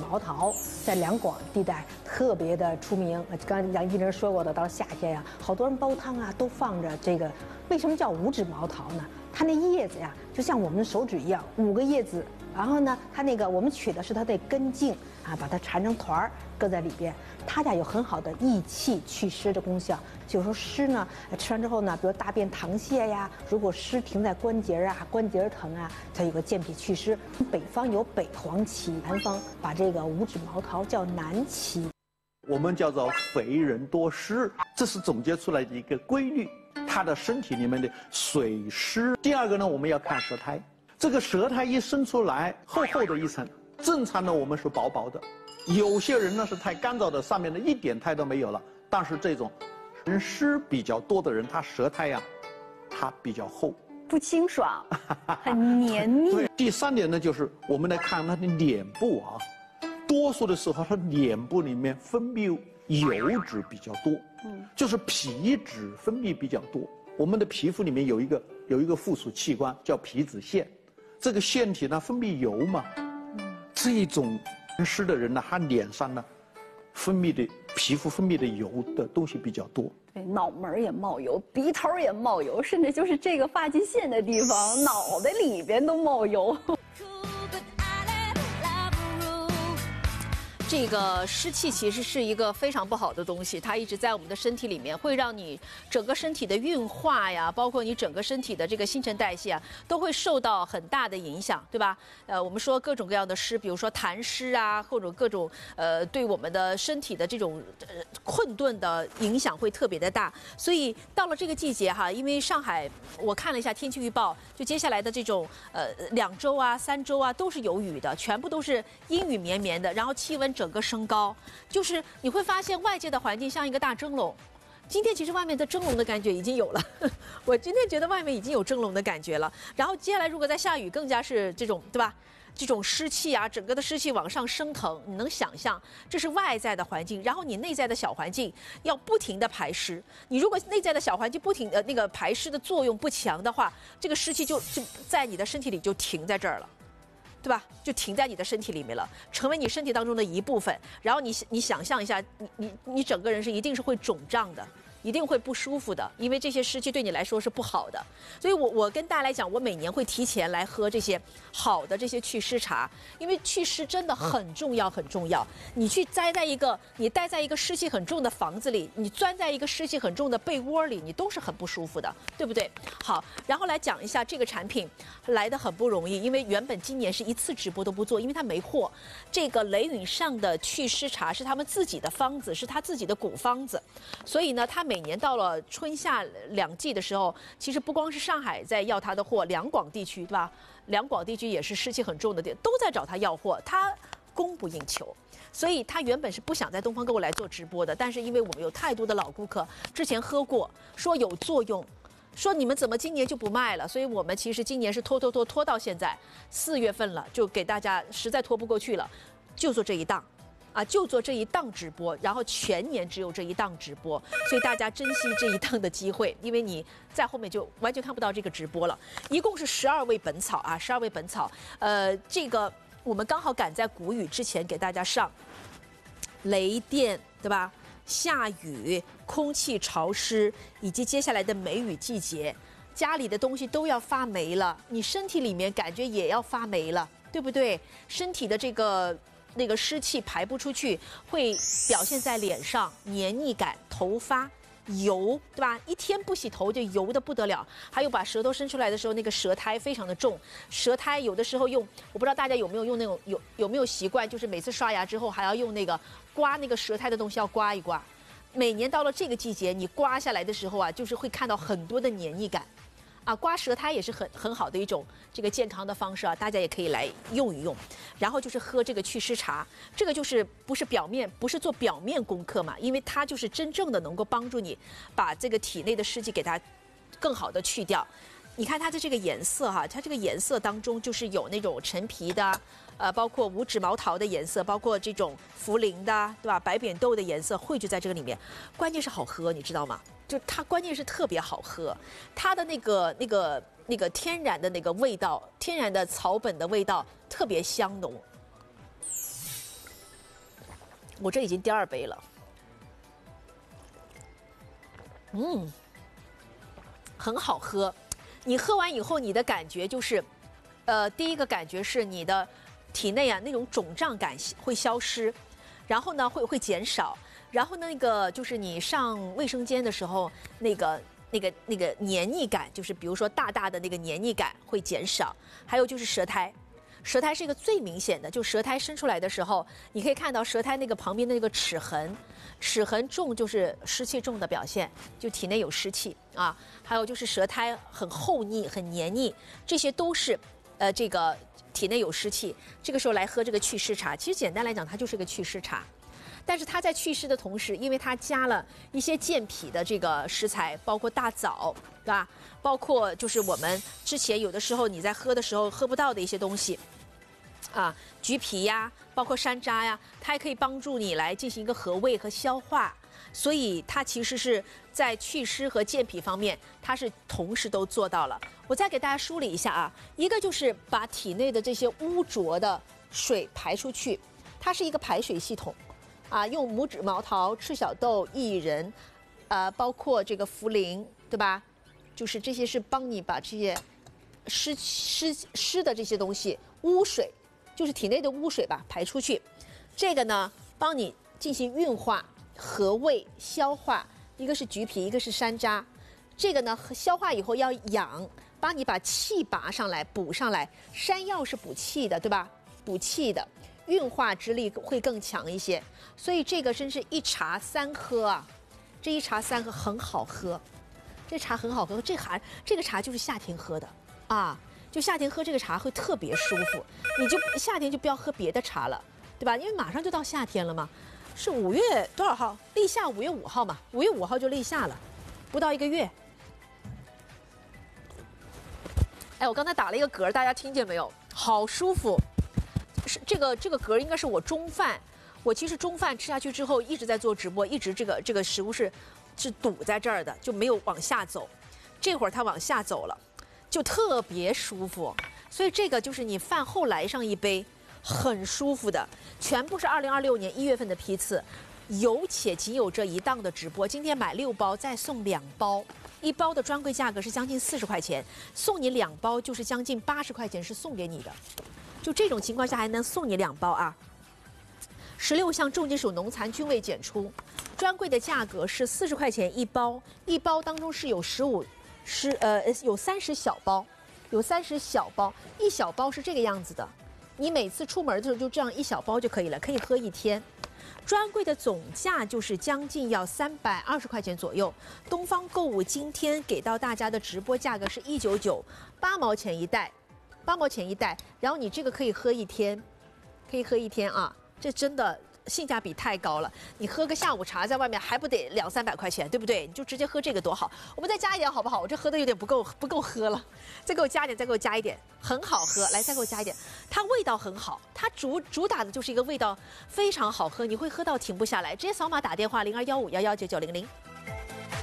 毛桃在两广地带特别的出名。刚才杨医生说过的，到了夏天呀，好多人煲汤啊都放着这个。为什么叫五指毛桃呢？它那叶子呀，就像我们的手指一样，5个叶子。然后呢，它那个我们取的是它的根茎啊，把它缠成团儿，搁在里边。它家有很好的益气祛湿的功效。就是说湿呢，吃完之后呢，比如大便溏泻呀，如果湿停在关节啊、关节疼啊，它有个健脾祛湿。北方有北黄芪，南方把这个五指毛桃叫南芪。 我们叫做肥人多湿，这是总结出来的一个规律，他的身体里面的水湿。第二个呢，我们要看舌苔，这个舌苔一伸出来，厚厚的一层，正常的我们是薄薄的，有些人呢是太干燥的，上面的一点苔都没有了。但是这种人湿比较多的人，他舌苔呀，它比较厚， 不清爽，很黏腻。 对，第三点呢，就是我们来看他的脸部啊。多数的时候，它脸部里面分泌油脂比较多，就是皮脂分泌比较多。我们的皮肤里面有一个附属器官叫皮脂腺，这个腺体呢分泌油嘛，这种湿的人呢，他脸上呢皮肤分泌的油的东西比较多。 对，脑门也冒油，鼻头也冒油，甚至就是这个发际线的地方，脑袋里边都冒油。 这个湿气其实是一个非常不好的东西，它一直在我们的身体里面，会让你整个身体的运化呀，包括你整个身体的这个新陈代谢啊，都会受到很大的影响，对吧？我们说各种各样的湿，比如说痰湿啊，或者各种对我们的身体的这种困顿的影响会特别的大。所以到了这个季节哈，因为上海我看了一下天气预报，就接下来的这种2周啊、3周啊都是有雨的，全部都是阴雨绵绵的，然后气温整个升高，就是你会发现外界的环境像一个大蒸笼。今天其实外面的蒸笼的感觉已经有了，我今天觉得外面已经有蒸笼的感觉了。然后接下来如果再下雨，更加是这种，对吧？这种湿气啊，整个的湿气往上升腾，你能想象这是外在的环境，然后你内在的小环境要不停的排湿。你如果内在的小环境不停的那个排湿的作用不强的话，这个湿气就在你的身体里就停在这儿了。对吧？就停在你的身体里面了，成为你身体当中的一部分。然后你想象一下，你整个人一定是会肿胀的，一定会不舒服的，因为这些湿气对你来说是不好的。所以我跟大家来讲，我每年会提前来喝这些好的这些祛湿茶，因为祛湿真的很重要很重要。你待在一个湿气很重的房子里，你钻在一个湿气很重的被窝里，你都是很不舒服的，对不对？好，然后来讲一下这个产品来得很不容易，因为原本今年是一次直播都不做，因为它没货。这个雷允上的祛湿茶是他们自己的方子，是他自己的古方子，所以呢，他每年到了春夏2季的时候，其实不光是上海在要他的货，两广地区对吧？两广地区也是湿气很重的地，都在找他要货，他供不应求。所以他原本是不想在东方购物来做直播的，但是因为我们有太多的老顾客之前喝过，说有作用，说你们怎么今年就不卖了？所以我们其实今年是拖到现在4月份了，就给大家实在拖不过去了，就做这一档。就做这一档直播，然后全年只有这一档直播，所以大家珍惜这一档的机会，因为你在后面就完全看不到这个直播了。一共是12味本草啊，12味本草。这个我们刚好赶在谷雨之前给大家上，雷电对吧？下雨、空气潮湿，以及接下来的梅雨季节，家里的东西都要发霉了，你身体里面感觉也要发霉了，对不对？身体的那个湿气排不出去，会表现在脸上，黏腻感、头发、油，对吧？一天不洗头就油的不得了。还有把舌头伸出来的时候，那个舌苔非常的重，舌苔有的时候用，我不知道大家有没有用那种有没有习惯，就是每次刷牙之后还要用那个刮那个舌苔的东西要刮一刮。每年到了这个季节，你刮下来的时候啊，就是会看到很多的黏腻感。刮舌苔也是很好的一种这个健康的方式啊，大家也可以来用一用。然后就是喝这个祛湿茶，这个就是不是做表面功课嘛，因为它就是真正的能够帮助你把这个体内的湿气给它更好的去掉。你看它的这个颜色哈，它这个颜色当中就是有那种陈皮的，包括五指毛桃的颜色，包括这种茯苓的，对吧？白扁豆的颜色汇聚在这个里面，关键是好喝，你知道吗？就它关键是特别好喝，它的那个天然的那个味道，天然的草本的味道特别香浓。 我这已经第2杯了。很好喝。你喝完以后，你的感觉就是，第一个感觉是你的体内啊那种肿胀感会消失，然后呢会减少，然后那个就是你上卫生间的时候那个黏腻感，就是比如说大大的那个黏腻感会减少，还有就是舌苔。舌苔是一个最明显的，就舌苔伸出来的时候，你可以看到舌苔那个旁边的那个齿痕，齿痕重就是湿气重的表现，就体内有湿气啊。还有就是舌苔很厚腻、很黏腻，这些都是这个体内有湿气。这个时候来喝这个祛湿茶，其实简单来讲，它就是个祛湿茶。但是它在祛湿的同时，因为它加了一些健脾的这个食材，包括大枣，对吧？包括就是我们之前有的时候你在喝的时候喝不到的一些东西，啊，橘皮呀，包括山楂呀，它也可以帮助你来进行一个和胃和消化。所以它其实是在祛湿和健脾方面，它是同时都做到了。我再给大家梳理一下啊，一个就是把体内的这些污浊的水排出去，它是一个排水系统。啊，用拇指毛桃、赤小豆、薏仁，包括这个茯苓，对吧？就是这些是帮你把这些湿的这些东西污水，就是体内的污水吧排出去。这个呢，帮你进行运化、和胃、消化。一个是橘皮，一个是山楂。这个呢，消化以后要养，帮你把气拔上来、补上来。山药是补气的，对吧？补气的。运化之力会更强一些，所以这个真是一茶3喝啊！这一茶3喝很好喝，这茶很好喝。这个茶就是夏天喝的啊，就夏天喝这个茶会特别舒服。你就夏天就不要喝别的茶了，对吧？因为马上就到夏天了嘛，是5月多少号？立夏5月5号嘛，5月5号就立夏了，不到1个月。哎，我刚才打了一个嗝，大家听见没有？好舒服。是这个嗝应该是我中饭，我其实中饭吃下去之后一直在做直播，一直这个食物是堵在这儿的，就没有往下走。这会儿它往下走了，就特别舒服。所以这个就是你饭后来上一杯，很舒服的，全部是2026年1月份的批次，有且仅有这一档的直播。今天买6包再送2包，1包的专柜价格是将近40块钱，送你2包就是将近80块钱是送给你的。就这种情况下还能送你2包啊！16项重金属农残均未检出，专柜的价格是40块钱1包，1包当中是有有30小包，有30小包，1小包是这个样子的。你每次出门的时候就这样1小包就可以了，可以喝1天。专柜的总价就是将近要320块钱左右。东方购物今天给到大家的直播价格是199，8毛钱一袋。8毛钱一袋，然后你这个可以喝1天，可以喝1天啊！这真的性价比太高了。你喝个下午茶在外面还不得200-300块钱，对不对？你就直接喝这个多好。我们再加一点好不好？我这喝的有点不够喝了，再给我加一点，再给我加一点，很好喝。来，再给我加一点，它味道很好，它主打的就是一个味道非常好喝，你会喝到停不下来。直接扫码打电话0215119900。